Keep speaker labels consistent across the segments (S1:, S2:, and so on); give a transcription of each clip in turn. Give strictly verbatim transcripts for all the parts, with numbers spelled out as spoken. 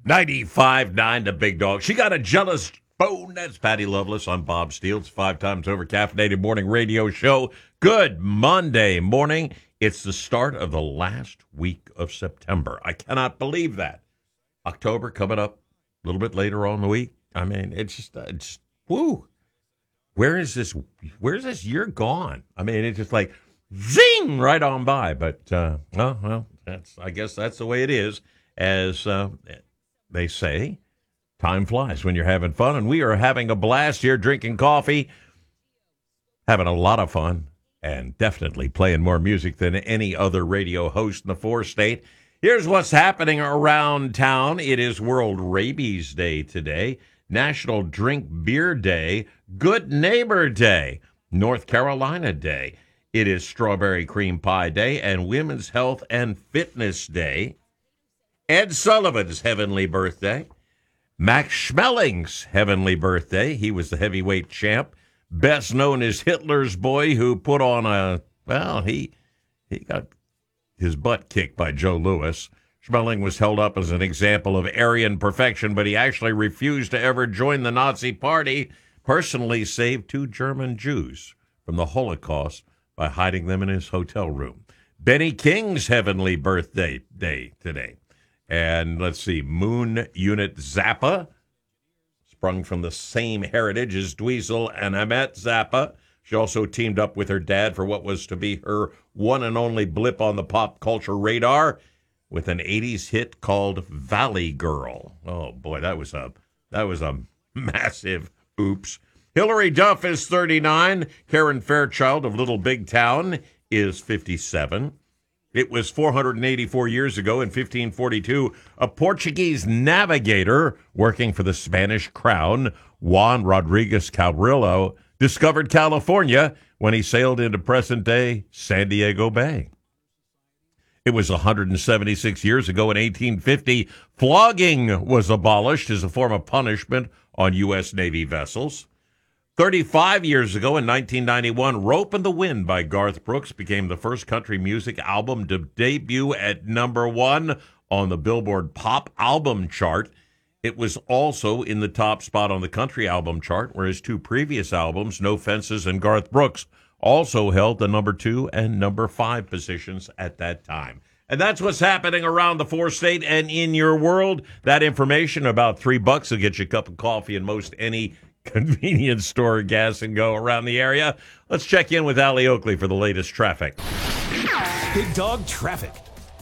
S1: ninety-five nine The Big Dog. She got a jealous bone. That's Patty Loveless on Bob Steele's five times over caffeinated morning radio show. Good Monday morning. It's the start of the last week of September. I cannot believe that. October coming up a little bit later on in the week. I mean, it's just, uh, it's, woo. Where is this, where is this year gone? I mean, it's just like, zing, right on by. But, uh, well, well, that's, I guess that's the way it is. As uh, they say, time flies when you're having fun. And we are having a blast here, drinking coffee, having a lot of fun, and definitely playing more music than any other radio host in the four-state. Here's what's happening around town. It is World Rabies Day today, National Drink Beer Day, Good Neighbor Day, North Carolina Day. It is Strawberry Cream Pie Day and Women's Health and Fitness Day. Ed Sullivan's heavenly birthday. Max Schmeling's heavenly birthday. He was the heavyweight champ, best known as Hitler's boy, who put on a, well, he he got his butt kicked by Joe Louis. Schmeling was held up as an example of Aryan perfection, but he actually refused to ever join the Nazi Party, personally saved two German Jews from the Holocaust by hiding them in his hotel room. Benny King's heavenly birthday day today. And let's see, Moon Unit Zappa, sprung from the same heritage as Dweezil and Ahmet Zappa. She also teamed up with her dad for what was to be her one and only blip on the pop culture radar with an eighties hit called Valley Girl. Oh boy, that was a that was a massive oops. Hillary Duff is thirty-nine. Karen Fairchild of Little Big Town is fifty-seven. It was four hundred eighty-four years ago in fifteen forty-two, a Portuguese navigator working for the Spanish crown, Juan Rodriguez Cabrillo, discovered California when he sailed into present-day San Diego Bay. It was one hundred seventy-six years ago in eighteen fifty, flogging was abolished as a form of punishment on U S Navy vessels. thirty-five years ago in nineteen ninety-one, Rope in the Wind by Garth Brooks became the first country music album to debut at number one on the Billboard Pop Album Chart. It was also in the top spot on the country album chart, whereas two previous albums, No Fences and Garth Brooks, also held the number two and number five positions at that time. And that's what's happening around the four-state and in your world. That information, about three bucks, will get you a cup of coffee in most any convenience store, gas and go around the area. Let's check in with Allie Oakley for the latest traffic.
S2: Big Dog Traffic.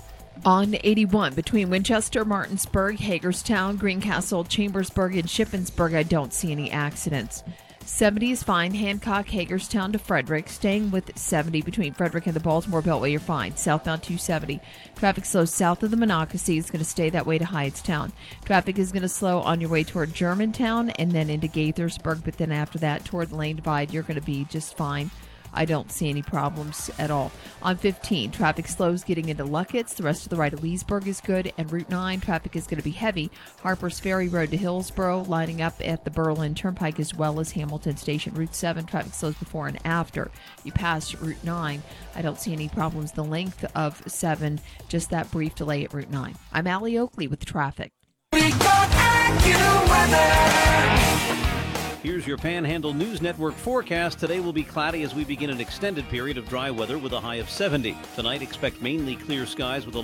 S3: On eighty-one between Winchester, Martinsburg, Hagerstown, Greencastle, Chambersburg, and Shippensburg, I don't see any accidents. seventy is fine. Hancock, Hagerstown to Frederick. Staying with seventy between Frederick and the Baltimore Beltway, you're fine. Southbound two seventy. Traffic slows south of the Monocacy. It's going to stay that way to Hyattstown. Traffic is going to slow on your way toward Germantown and then into Gaithersburg. But then after that, toward the Lane Divide, you're going to be just fine. I don't see any problems at all. On fifteen, traffic slows getting into Luckett's. The rest of the right of Leesburg is good. And Route nine, traffic is going to be heavy. Harper's Ferry Road to Hillsborough, lining up at the Berlin Turnpike as well as Hamilton Station. Route seven, traffic slows before and after you pass Route nine. I don't see any problems. The length of seven, just that brief delay at Route nine. I'm Allie Oakley with traffic.
S2: Big Dog AccuWeather. Here's your Panhandle News Network forecast. Today will be cloudy as we begin an extended period of dry weather with a high of seventy. Tonight, expect mainly clear skies with a